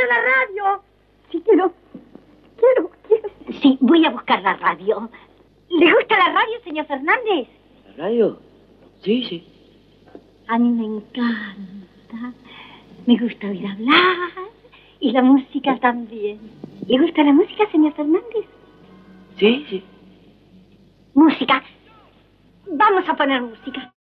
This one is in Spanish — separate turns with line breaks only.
la radio.
Sí, quiero. Sí, voy a buscar la radio. ¿Le gusta la radio, señor Fernández?
¿La radio? Sí, sí.
A mí me encanta. Me gusta oír hablar. Y la música también. ¿Le gusta la música, señor Fernández?
Sí, sí.
Música. Vamos a poner música.